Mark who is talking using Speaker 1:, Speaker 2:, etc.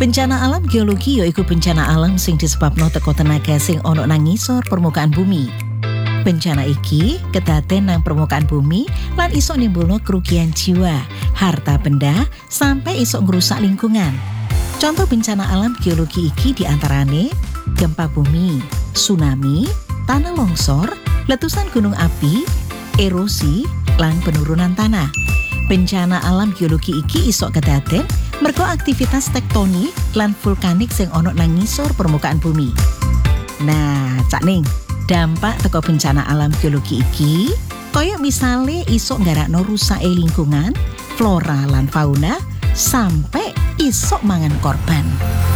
Speaker 1: Bencana alam geologi yaiku bencana alam sing disebabno teko tenaga sing ono nang ngisor permukaan bumi. Bencana iki kedaden nang permukaan bumi lan iso nimbulno kerugian jiwa, harta benda, sampai iso ngrusak lingkungan. Contoh bencana alam geologi iki diantarane gempa bumi, tsunami, tanah longsor, letusan gunung api, erosi, lan penurunan tanah. Bencana alam geologi iki iso kedaden mergo aktivitas tektonik lan vulkanik sing ono nang ngisor permukaan bumi. Nah, Cak Ning, dampak teko bencana alam geologi iki kaya misale iso nggarakno rusake lingkungan, flora lan fauna, sampai iso mangan korban.